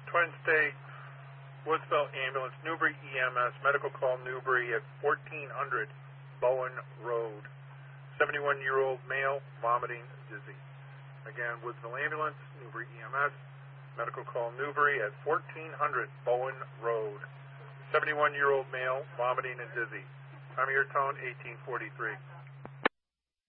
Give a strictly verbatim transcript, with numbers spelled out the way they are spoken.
Twin State, Woodsville Ambulance, Newbury E M S, medical call Newbury at fourteen hundred Bowen Road. seventy-one-year-old male, vomiting, dizzy. Again, Woodsville Ambulance, Newbury E M S, medical call Newbury at fourteen hundred Bowen Road. seventy-one-year-old male, vomiting and dizzy. Time of your tone, eighteen forty-three.